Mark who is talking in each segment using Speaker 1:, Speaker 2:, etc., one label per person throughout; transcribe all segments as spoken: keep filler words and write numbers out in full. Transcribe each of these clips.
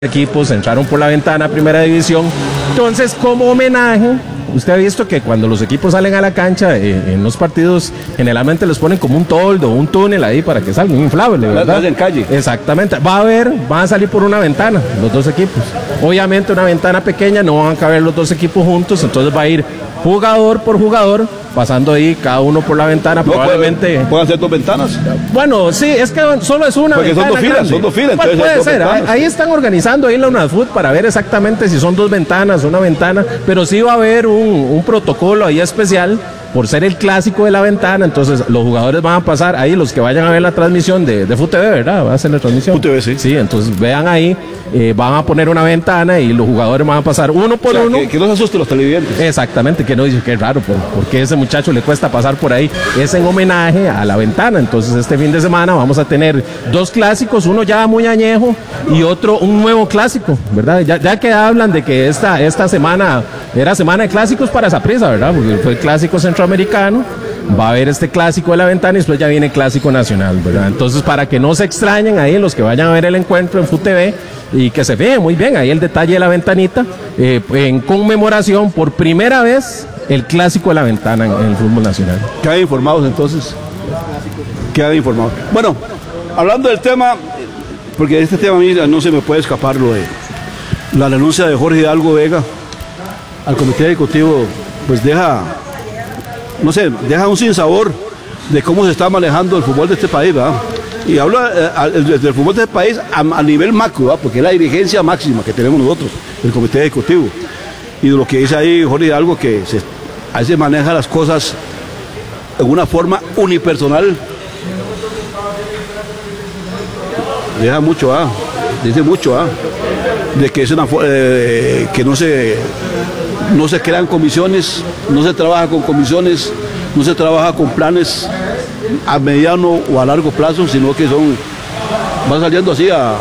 Speaker 1: equipos entraron por la ventana a primera división. Entonces, como homenaje, usted ha visto que cuando los equipos salen a la cancha eh, en los partidos, generalmente les ponen como un toldo, un túnel ahí para que salgan, inflable, ¿verdad?
Speaker 2: En calle.
Speaker 1: Exactamente. Va a haber, van a salir por una ventana los dos equipos. Obviamente una ventana pequeña, no van a caber los dos equipos juntos, entonces va a ir jugador por jugador, pasando ahí cada uno por la ventana, no, probablemente.
Speaker 2: ¿Pueden, ¿Pueden ser dos ventanas?
Speaker 1: Bueno, sí, es que solo es una
Speaker 2: Porque
Speaker 1: ventana.
Speaker 2: Porque son dos filas, son dos filas.
Speaker 1: Pues puede ser, ahí, ahí están organizando ahí la UNAFUT para ver exactamente si son dos ventanas, una ventana, pero sí va a haber un, un protocolo ahí especial por ser el clásico de la ventana. Entonces los jugadores van a pasar ahí, los que vayan a ver la transmisión de, de FUTV, ¿verdad? Va a ser la transmisión.
Speaker 2: FUTV, sí.
Speaker 1: Sí, entonces vean ahí, eh, van a poner una ventana y los jugadores van a pasar uno por
Speaker 2: o sea,
Speaker 1: uno.
Speaker 2: Que, que no se asusten los televidentes.
Speaker 1: Exactamente, que no dice que es raro, ¿por, ¿por qué a ese muchacho le cuesta pasar por ahí? Es en homenaje a la ventana. Entonces este fin de semana vamos a tener dos clásicos, uno ya muy añejo y otro un nuevo clásico, ¿verdad? Ya, ya que hablan de que esta, esta semana era semana de clásicos para Saprissa, ¿verdad? Porque fue el clásico centroamericano, va a haber este clásico de la ventana y después ya viene el clásico nacional, ¿verdad? Entonces, para que no se extrañen ahí los que vayan a ver el encuentro en FUTV y que se ve muy bien ahí el detalle de la ventanita, eh, en conmemoración por primera vez el clásico de la ventana en, en el fútbol nacional.
Speaker 2: Quedan informados entonces. Quedan informados. Bueno, hablando del tema, porque de este tema a mí no se me puede escapar lo de la renuncia de Jorge Hidalgo Vega al comité ejecutivo, pues deja, no sé, deja un sinsabor de cómo se está manejando el fútbol de este país, ¿verdad? Y habla eh, del fútbol de este país a, a nivel macro, ¿verdad? Porque es la dirigencia máxima que tenemos nosotros, el comité ejecutivo. Y de lo que dice ahí Jorge Hidalgo, que se, a veces maneja las cosas en una forma unipersonal, deja mucho, ¿ah? Dice mucho, ¿ah? De que es una eh, que no se no se crean comisiones, no se trabaja con comisiones, no se trabaja con planes a mediano o a largo plazo, sino que son van saliendo así a,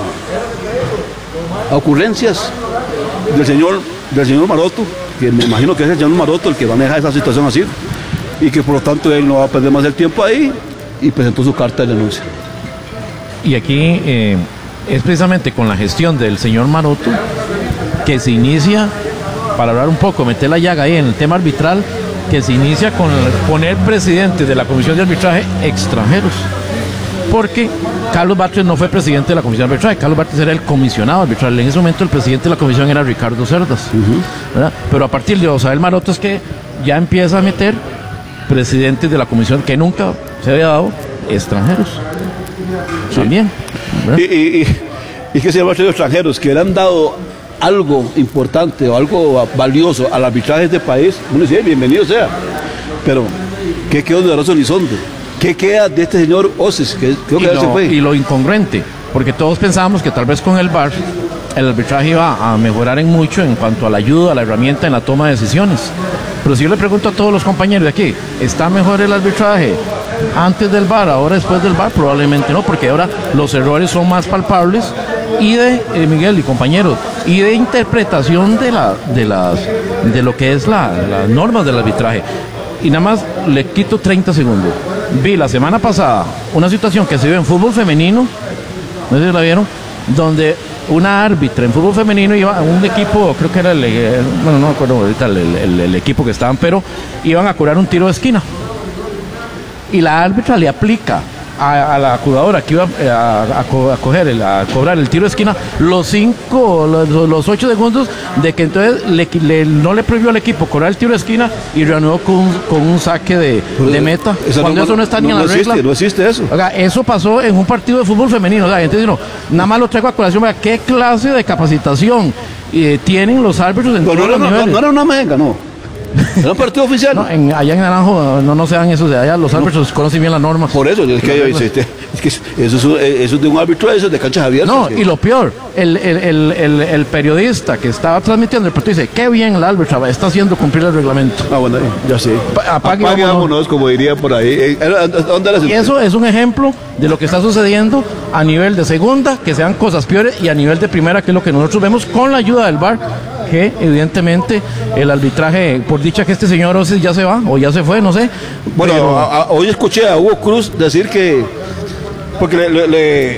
Speaker 2: a ocurrencias del señor del señor Maroto, que me imagino que es el señor Maroto el que maneja esa situación así, y que por lo tanto él no va a perder más el tiempo ahí, y presentó su carta de denuncia.
Speaker 3: Y aquí eh, es precisamente con la gestión del señor Maroto que se inicia, para hablar un poco, meter la llaga ahí en el tema arbitral, que se inicia con poner presidentes de la Comisión de Arbitraje extranjeros. Porque Carlos Batres no fue presidente de la Comisión de Arbitraje, Carlos Batres era el comisionado arbitral. En ese momento el presidente de la comisión era Ricardo Cerdas. Uh-huh. ¿Verdad? Pero a partir de Osael Maroto es que ya empieza a meter presidentes de la comisión que nunca se había dado, extranjeros. Sí. También.
Speaker 2: Y, y, y, y que se llama extranjeros que le han dado algo importante o algo valioso al arbitraje de este país, uno dice, bienvenido sea. Pero, ¿qué quedó de Horacio Elizondo? ¿Qué queda de este señor Oces? Que creo que
Speaker 3: y,
Speaker 2: ya
Speaker 3: lo,
Speaker 2: se fue.
Speaker 3: y lo incongruente, porque todos pensábamos que tal vez con el V A R el arbitraje iba a mejorar en mucho en cuanto a la ayuda, a la herramienta en la toma de decisiones. Pero si yo le pregunto a todos los compañeros de aquí, ¿está mejor el arbitraje antes del V A R, ahora después del V A R? Probablemente no, porque ahora los errores son más palpables y de, eh, Miguel y compañeros, y de interpretación de, la, de, las, de lo que es la, las normas del arbitraje. Y nada más le quito treinta segundos. Vi la semana pasada una situación que se vio en fútbol femenino, no sé si la vieron, donde una árbitra en fútbol femenino iba a un equipo, creo que era el, bueno, no me acuerdo ahorita el, el, el equipo que estaban, pero iban a cobrar un tiro de esquina. Y la árbitra le aplica a, a la jugadora que iba a, a, a, coger el, a cobrar el tiro de esquina los cinco, los, los ocho segundos de que entonces le, le, no le prohibió al equipo cobrar el tiro de esquina y reanudó con, con un saque de, de meta. Cuando
Speaker 2: no,
Speaker 3: eso no está
Speaker 2: no,
Speaker 3: ni en
Speaker 2: no
Speaker 3: la
Speaker 2: existe,
Speaker 3: regla.
Speaker 2: No existe eso.
Speaker 3: Oiga, eso pasó en un partido de fútbol femenino. O sea, entonces, no, nada más lo traigo a colación. Oiga, ¿qué clase de capacitación eh, tienen los árbitros en
Speaker 2: no,
Speaker 3: todos
Speaker 2: no,
Speaker 3: los
Speaker 2: no,
Speaker 3: niveles?
Speaker 2: No, no era una mega, no. Era un partido oficial.
Speaker 3: No, en, allá en Naranjo no, no se dan eso, de allá los árbitros no conocen bien las normas.
Speaker 2: Por eso, es que, es, es, es que eso, es, eso es de un árbitro, eso es de canchas abiertas.
Speaker 3: No,
Speaker 2: que...
Speaker 3: y lo peor, el, el, el, el, el periodista que estaba transmitiendo el partido dice, qué bien el árbitro está haciendo cumplir el reglamento.
Speaker 2: Ah, bueno, ya sé.
Speaker 3: Apague,
Speaker 2: Apague vámonos, como diría por ahí. ¿Dónde era
Speaker 3: y eso es un ejemplo de lo que está sucediendo a nivel de segunda, que sean cosas peores, y a nivel de primera, que es lo que nosotros vemos con la ayuda del V A R, que evidentemente el arbitraje, por dicha que este señor Oces ya se va, o ya se fue, no sé.
Speaker 2: Bueno,
Speaker 3: pero...
Speaker 2: a, a, hoy escuché a Hugo Cruz decir que, porque le, le, le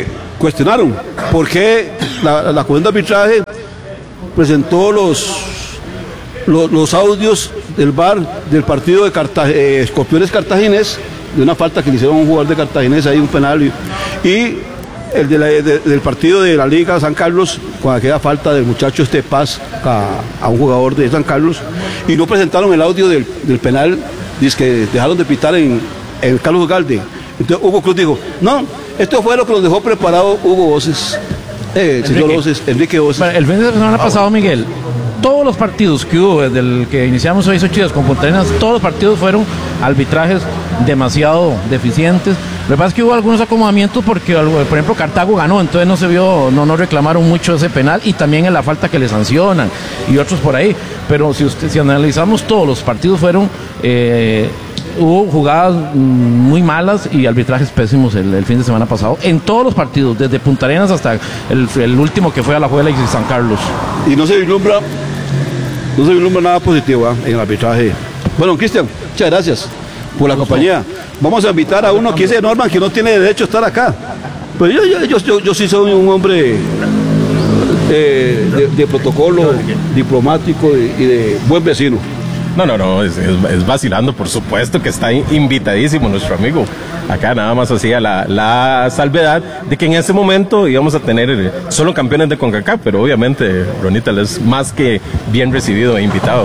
Speaker 2: cuestionaron por qué la, la Comisión de Arbitraje presentó los, los, los audios del V A R del partido de Carta, eh, Escorpiones Cartaginés, de una falta que le hicieron a un jugador de Cartaginés, ahí un penal, y, y el de la, de, del partido de la Liga San Carlos, con aquella falta del muchacho este Paz a, a un jugador de San Carlos, y no presentaron el audio del, del penal, dice que dejaron de pitar en, en Carlos Galde. Entonces Hugo Cruz dijo, no, esto fue lo que nos dejó preparado Hugo Voces, eh, el señor Voces, Enrique Voces.
Speaker 3: El fin de semana pasado, Miguel, todos los partidos que hubo, desde el que iniciamos hoy Xochitl con Punta Arenas, todos los partidos fueron arbitrajes demasiado deficientes. Lo que pasa es que hubo algunos acomodamientos porque, por ejemplo, Cartago ganó, entonces no se vio, no, no reclamaron mucho ese penal, y también en la falta que le sancionan y otros por ahí. Pero si usted, si analizamos todos los partidos fueron, eh, hubo jugadas muy malas y arbitrajes pésimos el, el fin de semana pasado en todos los partidos, desde Punta Arenas hasta el, el último que fue a la Juela y San Carlos.
Speaker 2: Y no se vislumbra, no se vislumbra nada positivo ¿eh? en el arbitraje. Bueno, Cristian, muchas gracias por la compañía. Vamos a invitar a uno que dice Norman que no tiene derecho a estar acá. Pues yo, yo, yo, yo, yo sí soy un hombre eh, de, de protocolo diplomático y, y de buen vecino.
Speaker 1: No, no, no, es, es, es vacilando, por supuesto que está invitadísimo nuestro amigo. Acá nada más hacía la, la salvedad de que en ese momento íbamos a tener solo campeones de CONCACAF, pero obviamente Ronita es más que bien recibido e invitado.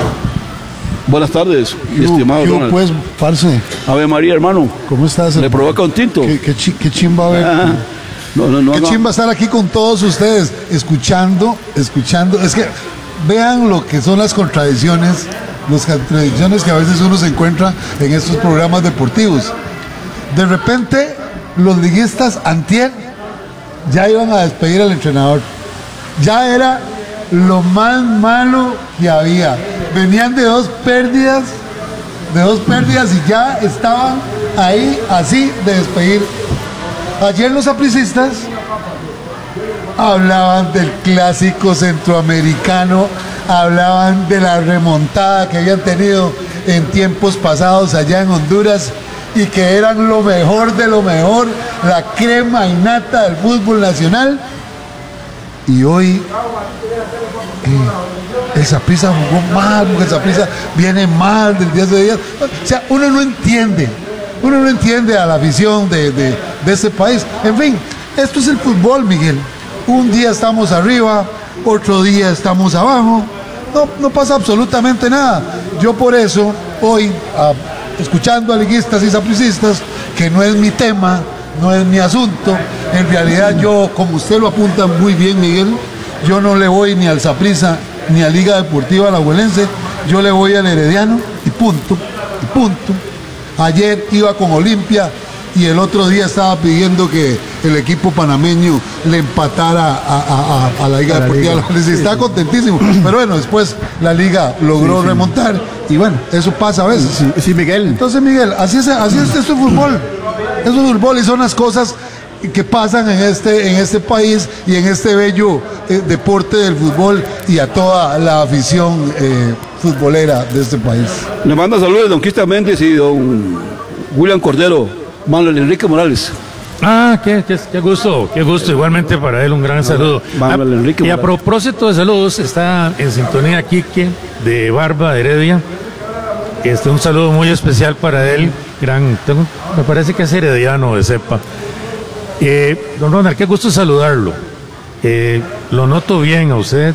Speaker 2: Buenas tardes, mi estimado
Speaker 4: ¿Qué
Speaker 2: Ronald.
Speaker 4: pues, parce?
Speaker 2: Ave María, hermano.
Speaker 4: ¿Cómo estás?
Speaker 2: ¿Le provoca un tinto?
Speaker 4: ¿Qué, qué, chi, qué chimba ver?
Speaker 2: Ah, no, no, no,
Speaker 4: qué
Speaker 2: no.
Speaker 4: chimba estar aquí con todos ustedes, escuchando, escuchando. Es que vean lo que son las contradicciones, las contradicciones que a veces uno se encuentra en estos programas deportivos. De repente, los liguistas antier ya iban a despedir al entrenador. Ya era lo más malo que había. Venían de dos pérdidas, de dos pérdidas y ya estaban ahí así de despedir. Ayer los sapricistas hablaban del clásico centroamericano, hablaban de la remontada que habían tenido en tiempos pasados allá en Honduras y que eran lo mejor de lo mejor, la crema innata del fútbol nacional. Y hoy eh, el Saprissa jugó mal, porque el Saprissa viene mal del día de día. O sea, uno no entiende, uno no entiende a la afición de, de, de este país. En fin, esto es el fútbol, Miguel. Un día estamos arriba, otro día estamos abajo. No, no pasa absolutamente nada. Yo por eso, hoy, a, escuchando a liguistas y sapricistas, que no es mi tema, no es mi asunto, en realidad yo, como usted lo apunta muy bien, Miguel, yo no le voy ni al Saprissa ni a Liga Deportiva Alajuelense, yo le voy al Herediano y punto, y punto. Ayer iba con Olimpia y el otro día estaba pidiendo que el equipo panameño le empatara a, a, a, a la Liga a la Deportiva Alajuelense. Está contentísimo, pero bueno, después la Liga logró sí, sí. remontar y bueno, eso pasa a veces.
Speaker 2: Sí, sí, Miguel.
Speaker 4: Entonces, Miguel, así es, así es este fútbol. Eso es fútbol y son las cosas que pasan en este, en este país y en este bello eh, deporte del fútbol y a toda la afición eh, futbolera de este país.
Speaker 2: Le manda saludos don Cristian Méndez y don William Cordero, Manuel Enrique Morales.
Speaker 5: Ah, qué, qué, qué gusto, qué gusto, igualmente para él un gran saludo.
Speaker 2: Manuel Enrique
Speaker 5: a, y a
Speaker 2: Morales.
Speaker 5: propósito de saludos, está en sintonía Quique de Barba de Heredia. Este, un saludo muy especial para él, gran, tengo, me parece que es herediano de cepa. Eh, don Ronald, qué gusto saludarlo. Eh, lo noto bien a usted,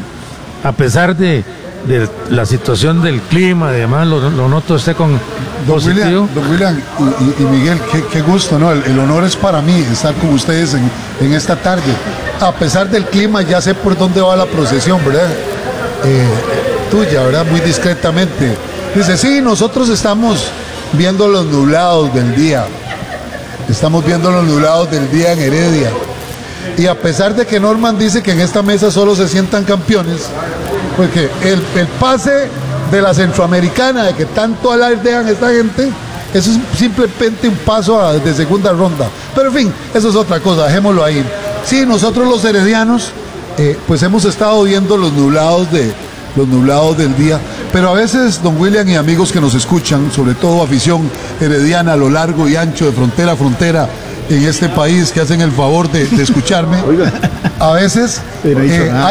Speaker 5: a pesar de, de la situación del clima y demás, lo, lo noto usted con
Speaker 4: don
Speaker 5: positivo.
Speaker 4: William, don William y, y, y Miguel, qué, qué gusto, ¿no? El, el honor es para mí estar con ustedes en, en esta tarde. A pesar del clima, ya sé por dónde va la procesión, ¿verdad? Eh, tuya, ¿verdad? Muy discretamente. Dice, sí, nosotros estamos viendo los nublados del día. Estamos viendo los nublados del día en Heredia. Y a pesar de que Norman dice que en esta mesa solo se sientan campeones, porque el, el pase de la Centroamericana, de que tanto alardean esta gente, eso es simplemente un paso a, de segunda ronda. Pero en fin, eso es otra cosa, dejémoslo ahí. Sí, nosotros los heredianos, eh, pues hemos estado viendo los nublados de... los nublados del día, pero a veces don William y amigos que nos escuchan, sobre todo afición herediana a lo largo y ancho de frontera a frontera en este país que hacen el favor de, de escucharme.
Speaker 2: Oiga.
Speaker 4: A veces
Speaker 6: Pero no he dicho
Speaker 4: eh,
Speaker 6: nada.